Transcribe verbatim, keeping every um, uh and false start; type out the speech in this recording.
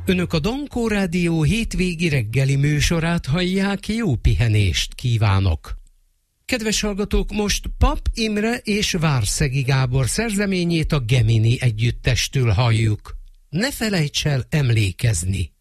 Önök a Dankó Rádió hétvégi reggeli műsorát hallják, jó pihenést kívánok! Kedves hallgatók, most Pap Imre és Várszegi Gábor szerzeményét a Gemini együttestől halljuk. Ne felejts el emlékezni!